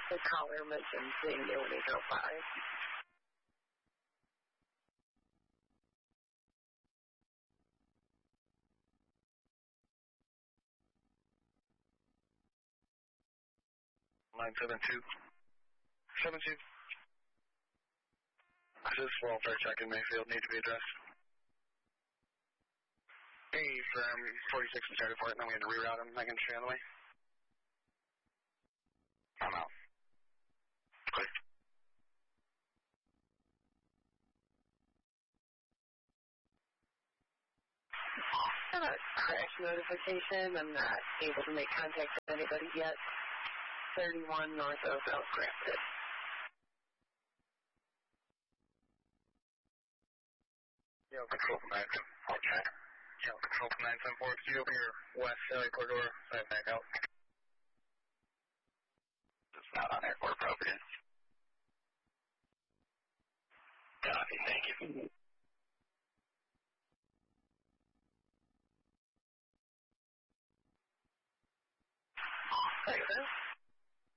The caller mentioned seeing you when he drove by. Line 72. 72. This is welfare check in Mayfield. Need to be addressed. Hey, from 46 and started for it, and then we had to reroute him. I can show you on the way. I'm out. Clear. Got a crash notification. I'm not able to make contact with anybody yet. 31 north of South Grafton. Yo, control from 974. Okay. Yo, control from 974. See you over here, west Sally corridor. Side back out. It's not on airport property. Copy, thank you. Alright,